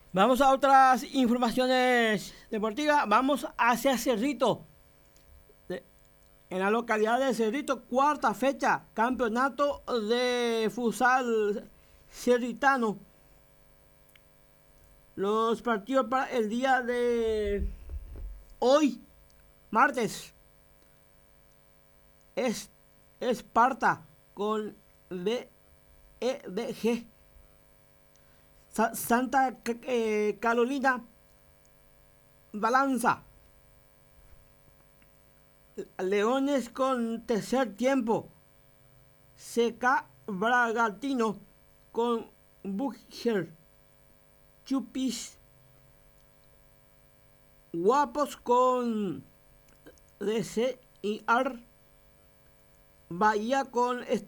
Vamos a otras informaciones deportivas. Vamos hacia Cerrito. En la localidad de Cerrito, cuarta fecha, campeonato de futsal cerritano. Los partidos para el día de hoy, martes, es Esparta con BEDG. Santa Carolina, Balanza. Leones con tercer tiempo. CK Bragantino con Butcher. Chupis. Guapos con DC y Ar. Bahía con